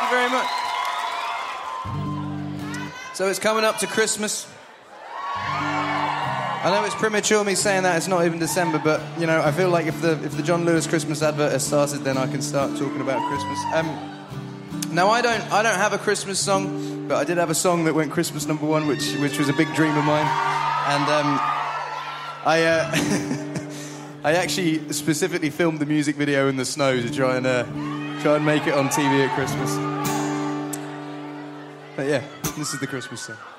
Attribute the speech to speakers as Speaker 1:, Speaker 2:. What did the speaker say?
Speaker 1: you very much. So it's coming up to Christmas. I know it's premature me saying that, it's not even December, but, you know, I feel like if the John Lewis Christmas advert has started, then I can start talking about Christmas. Now, I don't have a Christmas song, but I did have a song that went Christmas #1, which was a big dream of mine. And I actually specifically filmed the music video in the snow to try and make it on TV at Christmas. But yeah, this is the Christmas song.